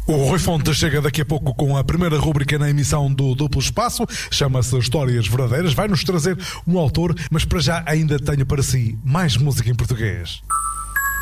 O Rui Fontes chega daqui a pouco com a primeira rúbrica na emissão do Duplo Espaço, chama-se Histórias Verdadeiras, vai-nos trazer um autor, mas para já ainda tenho para si mais música em português.